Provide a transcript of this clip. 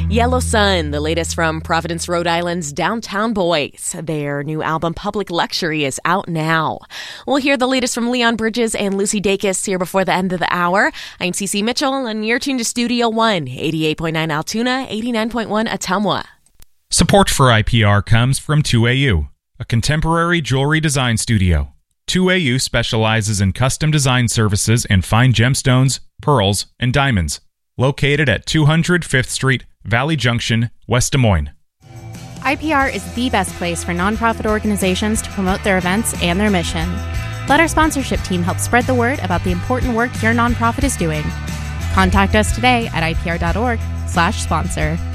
Yellow Sun, the latest from Providence, Rhode Island's Downtown Boys. Their new album, Public Luxury, is out now. We'll hear the latest from Leon Bridges and Lucy Dacus here before the end of the hour. I'm Cece Mitchell, and you're tuned to Studio One, 88.9 Altoona, 89.1 Ottumwa. Support for IPR comes from 2AU, a contemporary jewelry design studio. 2AU specializes in custom design services in fine gemstones, pearls, and diamonds. Located at 200 5th Street, Valley Junction, West Des Moines. IPR is the best place for nonprofit organizations to promote their events and their mission. Let our sponsorship team help spread the word about the important work your nonprofit is doing. Contact us today at ipr.org/sponsor.